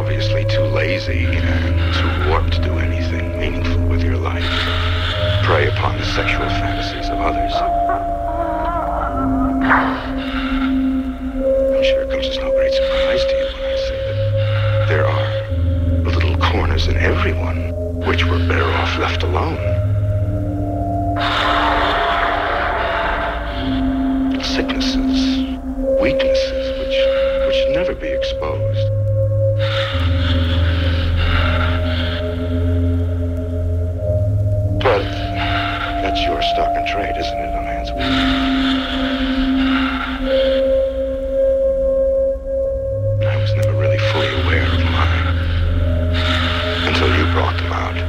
obviously too lazy and too warped to do anything meaningful with your life. Prey upon the sexual fantasies of others. I'm sure it comes as no great surprise to you when I say that there are little corners in everyone which were better off left alone. Sicknesses, weaknesses which should never be exposed. But that's your stock and trade, isn't it, a man's will?